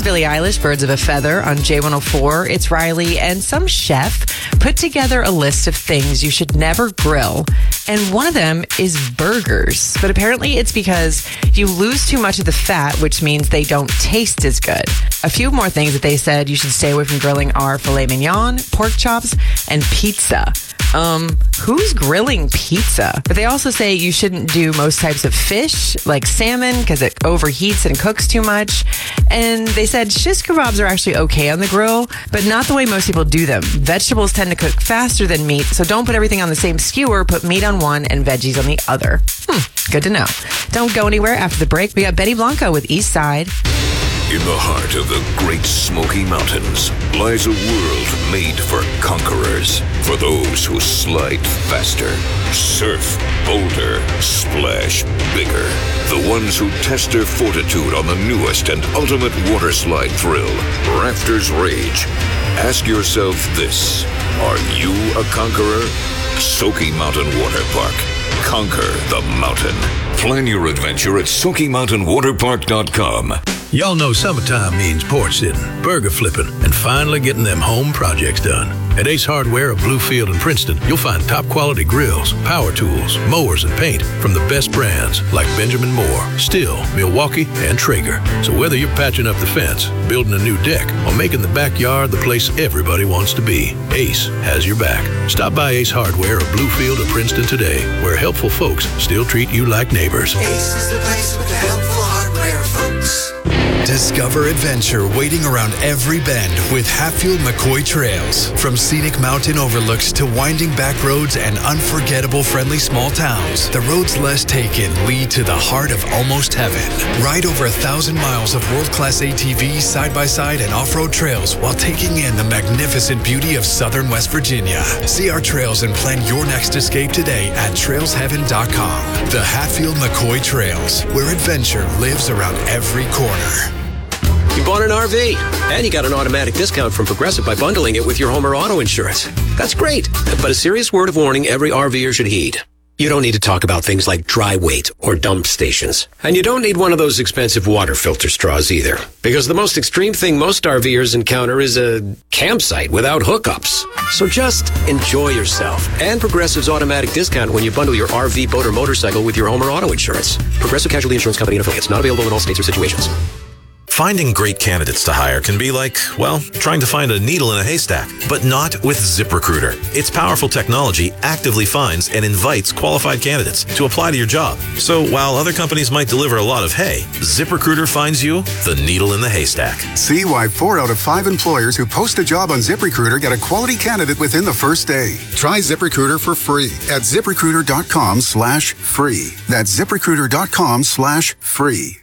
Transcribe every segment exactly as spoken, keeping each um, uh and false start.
is Billie Eilish, Birds of a Feather on J one oh four. It's Riley, and some chef put together a list of things you should never grill, and one of them is burgers. But apparently it's because you lose too much of the fat, which means they don't taste as good. A few more things that they said you should stay away from grilling are filet mignon, pork chops, and pizza. Um, who's grilling pizza? But they also say you shouldn't do most types of fish, like salmon, because it overheats and cooks too much. And they said shish kebabs are actually okay on the grill, but not the way most people do them. Vegetables tend to cook faster than meat, so don't put everything on the same skewer. Put meat on one and veggies on the other. Hmm, good to know. Don't go anywhere after the break. We got Betty Blanco with East Side. In the heart of the Great Smoky Mountains lies a world made for conquerors, for those who slide faster, surf bolder, splash bigger, the ones who test their fortitude on the newest and ultimate water slide thrill, Rafters Rage. Ask yourself this: are you a conqueror? Soaky Mountain Water Park. Conquer the mountain. Plan your adventure at soaky mountain water park dot com. Y'all know summertime means porch sitting, burger flipping, and finally getting them home projects done. At Ace Hardware of Bluefield and Princeton, you'll find top-quality grills, power tools, mowers, and paint from the best brands like Benjamin Moore, Stihl, Milwaukee, and Traeger. So whether you're patching up the fence, building a new deck, or making the backyard the place everybody wants to be, Ace has your back. Stop by Ace Hardware of Bluefield or Princeton today, where helpful folks still treat you like neighbors. Ace is the place with the helpful hardware, folks. Discover adventure waiting around every bend with Hatfield McCoy Trails. From scenic mountain overlooks to winding back roads and unforgettable friendly small towns, the roads less taken lead to the heart of almost heaven. Ride over a thousand miles of world-class A T Vs, side-by-side, and off-road trails while taking in the magnificent beauty of southern West Virginia. See our trails and plan your next escape today at trails heaven dot com. The Hatfield McCoy Trails, where adventure lives around every corner. You bought an R V, and you got an automatic discount from Progressive by bundling it with your home or auto insurance. That's great, but a serious word of warning every RVer should heed. You don't need to talk about things like dry weight or dump stations. And you don't need one of those expensive water filter straws either. Because the most extreme thing most RVers encounter is a campsite without hookups. So just enjoy yourself. And Progressive's automatic discount when you bundle your R V, boat, or motorcycle with your home or auto insurance. Progressive Casualty Insurance Company and affiliates. Not available in all states or situations. Finding great candidates to hire can be like, well, trying to find a needle in a haystack, but not with ZipRecruiter. Its powerful technology actively finds and invites qualified candidates to apply to your job. So while other companies might deliver a lot of hay, ZipRecruiter finds you the needle in the haystack. See why four out of five employers who post a job on ZipRecruiter get a quality candidate within the first day. Try ZipRecruiter for free at ZipRecruiter.com slash free. That's ZipRecruiter.com slash free.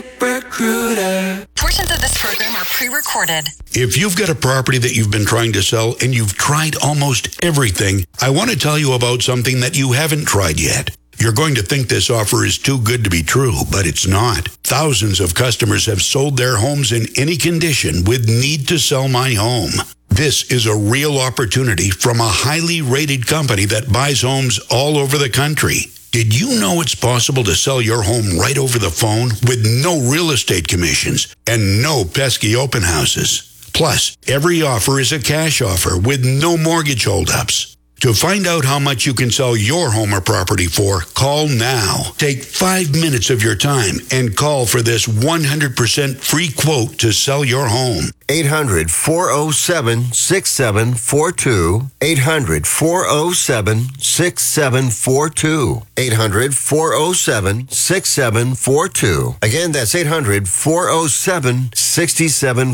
ZipRecruiter. Portions of this program are pre-recorded. If you've got a property that you've been trying to sell and you've tried almost everything, I want to tell you about something that you haven't tried yet. You're going to think this offer is too good to be true, but it's not. Thousands of customers have sold their homes in any condition with Need to Sell My Home. This is a real opportunity from a highly rated company that buys homes all over the country. Did you know it's possible to sell your home right over the phone with no real estate commissions and no pesky open houses? Plus, every offer is a cash offer with no mortgage holdups. To find out how much you can sell your home or property for, call now. Take five minutes of your time and call for this one hundred percent free quote to sell your home. eight hundred, four oh seven, six seven four two. eight hundred, four oh seven, six seven four two. eight hundred, four oh seven, six seven four two. Again, that's eight hundred, four oh seven, six seven